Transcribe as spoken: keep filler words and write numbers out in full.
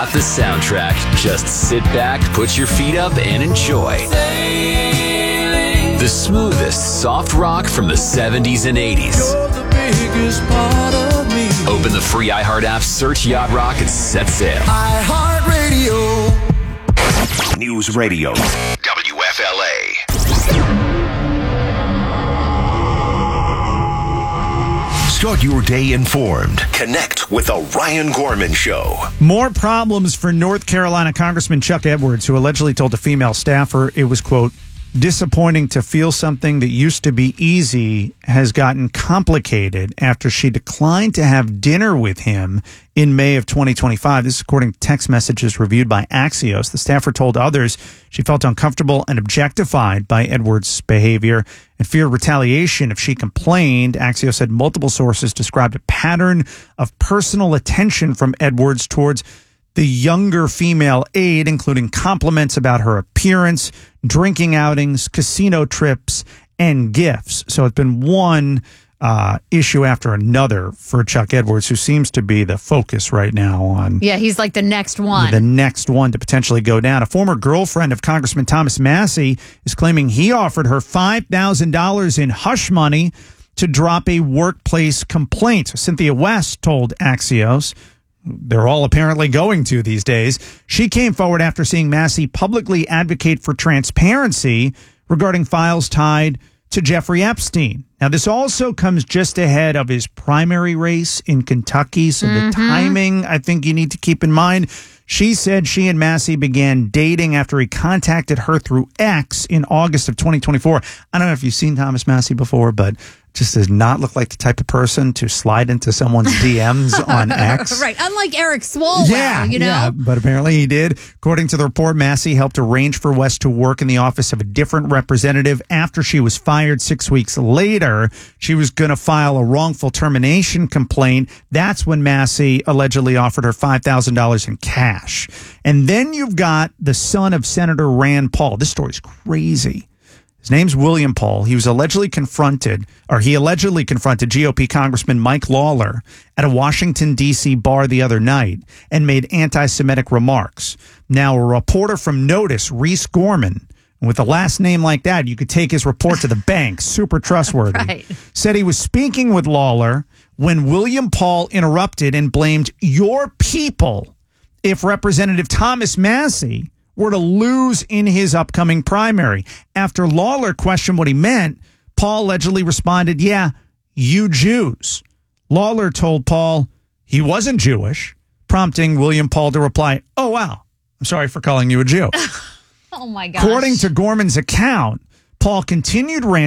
The soundtrack. Just sit back, put your feet up, and enjoy. Sailing. The smoothest soft rock from the seventies and eighties. You're the biggest part of me. Open the free iHeart app, search Yacht Rock, and set sail. iHeartRadio. News Radio. W F L A. Start your day informed. Connect with the Ryan Gorman Show. More problems for North Carolina Congressman Chuck Edwards, who allegedly told a female staffer it was, quote, disappointing to feel something that used to be easy has gotten complicated after she declined to have dinner with him in May of twenty twenty-five. This is according to text messages reviewed by Axios. The staffer told others she felt uncomfortable and objectified by Edwards' behavior and feared retaliation if she complained. Axios said multiple sources described a pattern of personal attention from Edwards towards the younger female aide, including compliments about her appearance, drinking outings, casino trips, and gifts. So it's been one uh, issue after another for Chuck Edwards, who seems to be the focus right now on. Yeah, he's like the next one. The next one to potentially go down. A former girlfriend of Congressman Thomas Massie is claiming he offered her five thousand dollars in hush money to drop a workplace complaint. Cynthia West told Axios, they're all apparently going to these days, she came forward after seeing Massie publicly advocate for transparency regarding files tied to Jeffrey Epstein. Now, this also comes just ahead of his primary race in Kentucky, so mm-hmm. the timing, I think you need to keep in mind. She said she and Massie began dating after he contacted her through X in August of twenty twenty-four. I don't know if you've seen Thomas Massie before, but just does not look like the type of person to slide into someone's D Ms on X. Right. Unlike Eric Swalwell, yeah, you know? Yeah, but apparently he did. According to the report, Massie helped arrange for West to work in the office of a different representative. After she was fired six weeks later, she was going to file a wrongful termination complaint. That's when Massie allegedly offered her five thousand dollars in cash. And then you've got the son of Senator Rand Paul. This story's crazy. His name's William Paul. He was allegedly confronted, or he allegedly confronted G O P Congressman Mike Lawler at a Washington, D C bar the other night and made anti-Semitic remarks. Now, a reporter from Notice, Reese Gorman, with a last name like that, you could take his report to the bank, super trustworthy, right. said he was speaking with Lawler when William Paul interrupted and blamed your people if Representative Thomas Massie were to lose in his upcoming primary. After Lawler questioned what he meant, Paul allegedly responded, yeah, you Jews. Lawler told Paul he wasn't Jewish, prompting William Paul to reply, oh, wow, I'm sorry for calling you a Jew. Oh, my gosh. According to Gorman's account, Paul continued ranting